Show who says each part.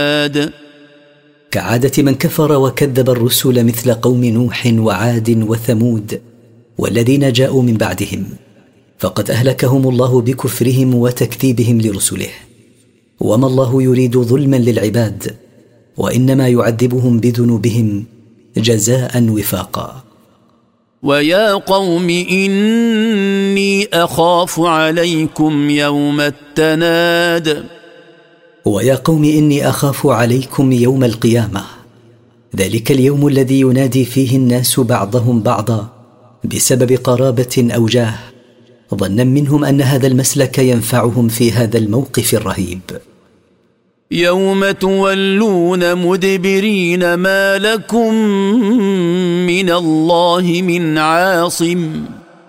Speaker 1: كعادة من كفر وكذب الرسل مثل قوم نوح وعاد وثمود والذين جاءوا من بعدهم، فقد أهلكهم الله بكفرهم وتكذيبهم لرسله. وما الله يريد ظلما للعباد، وإنما يعذبهم بذنوبهم جزاء وفاقا.
Speaker 2: ويا قوم إني أخاف عليكم يوم التناد.
Speaker 1: ويا قوم إني أخاف عليكم يوم القيامة، ذلك اليوم الذي ينادي فيه الناس بعضهم بعضا بسبب قرابة أو جاه، ظنا منهم أن هذا المسلك ينفعهم في هذا الموقف الرهيب.
Speaker 2: يوم تولون مدبرين ما لكم من الله من عاصم.